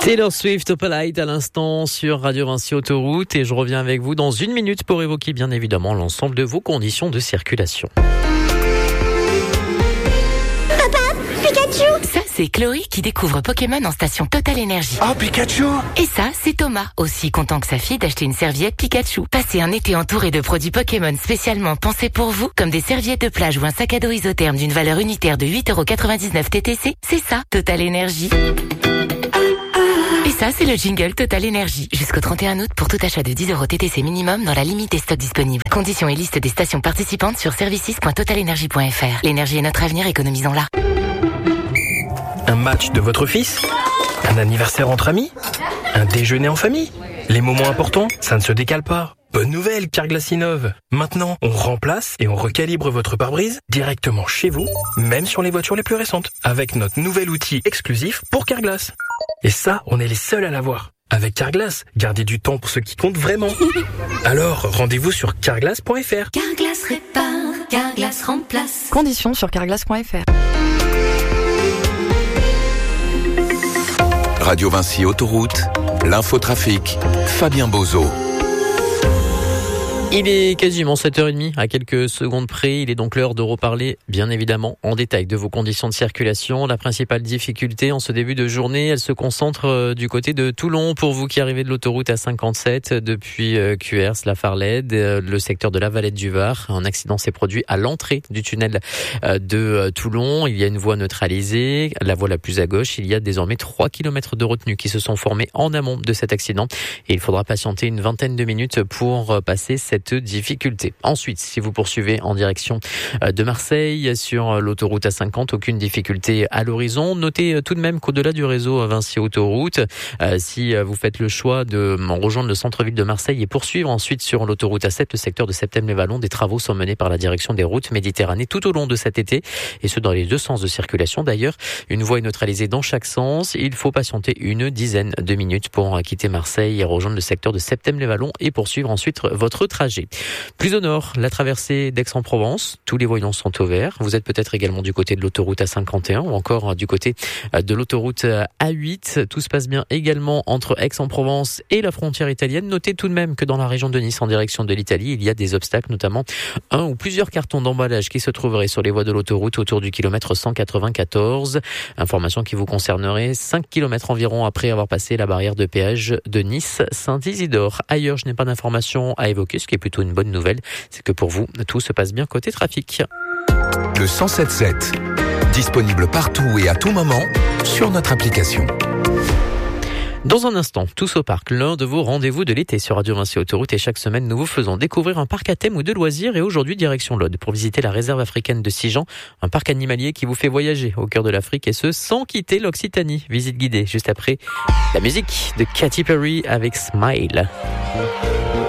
Taylor Swift, Opalite à l'instant sur Radio Vinci Autoroute et je reviens avec vous dans 1 minute pour évoquer bien évidemment l'ensemble de vos conditions de circulation. Papa, Pikachu! Ça, c'est Chloé qui découvre Pokémon en station Total Energy. Oh, Pikachu! Et ça, c'est Thomas, aussi content que sa fille d'acheter une serviette Pikachu. Passez un été entouré de produits Pokémon spécialement pensés pour vous, comme des serviettes de plage ou un sac à dos isotherme d'une valeur unitaire de 8,99€ TTC. C'est ça, Total Energy. Et ça, c'est le jingle Total Energy. Jusqu'au 31 août pour tout achat de 10€ TTC minimum dans la limite des stocks disponibles. Conditions et liste des stations participantes sur services.totalenergy.fr. L'énergie est notre avenir, économisons-la. Un match de votre fils? Un anniversaire entre amis? Un déjeuner en famille? Les moments importants, ça ne se décale pas. Bonne nouvelle, Carglass innove. Maintenant, on remplace et on recalibre votre pare-brise directement chez vous, même sur les voitures les plus récentes, avec notre nouvel outil exclusif pour Carglass. Et ça, on est les seuls à l'avoir. Avec Carglass, gardez du temps pour ce qui compte vraiment. Alors, rendez-vous sur carglass.fr. Carglass répare, Carglass remplace. Conditions sur carglass.fr. Radio Vinci Autoroute, l'infotrafic, Fabien Bozo. Il est quasiment 7h30, à quelques secondes près. Il est donc l'heure de reparler, bien évidemment, en détail de vos conditions de circulation. La principale difficulté en ce début de journée, elle se concentre du côté de Toulon. Pour vous qui arrivez de l'autoroute A57 depuis Cuers, la Farlède, le secteur de la Valette du Var. Un accident s'est produit à l'entrée du tunnel de Toulon. Il y a une voie neutralisée. La voie la plus à gauche, il y a désormais 3 km de retenue qui se sont formés en amont de cet accident. Et il faudra patienter une vingtaine de minutes pour passer cette difficulté. Ensuite, si vous poursuivez en direction de Marseille sur l'autoroute A50, aucune difficulté à l'horizon. Notez tout de même qu'au-delà du réseau Vinci Autoroute, si vous faites le choix de rejoindre le centre-ville de Marseille et poursuivre ensuite sur l'autoroute A7, le secteur de Septèmes-les-Vallons, des travaux sont menés par la direction des routes Méditerranée tout au long de cet été, et ce dans les deux sens de circulation d'ailleurs. Une voie est neutralisée dans chaque sens. Il faut patienter une dizaine de minutes pour quitter Marseille et rejoindre le secteur de Septèmes-les-Vallons et poursuivre ensuite votre trajet. Plus au nord, la traversée d'Aix-en-Provence, tous les voyants sont au vert. Vous êtes peut-être également du côté de l'autoroute A51 ou encore du côté de l'autoroute A8. Tout se passe bien également entre Aix-en-Provence et la frontière italienne. Notez tout de même que dans la région de Nice, en direction de l'Italie, il y a des obstacles, notamment un ou plusieurs cartons d'emballage qui se trouveraient sur les voies de l'autoroute autour du kilomètre 194. Information qui vous concernerait 5 km environ après avoir passé la barrière de péage de Nice-Saint-Isidore. Ailleurs, je n'ai pas d'informations à évoquer, ce qui est plutôt une bonne nouvelle, c'est que pour vous, tout se passe bien côté trafic. Le 107.7, disponible partout et à tout moment sur notre application. Dans un instant, Tous au parc, l'un de vos rendez-vous de l'été sur Radio Vinci Autoroute, et chaque semaine nous vous faisons découvrir un parc à thème ou de loisirs, et aujourd'hui direction l'Aude pour visiter la réserve africaine de Sijan, un parc animalier qui vous fait voyager au cœur de l'Afrique et ce sans quitter l'Occitanie. Visite guidée juste après la musique de Katy Perry avec Smile.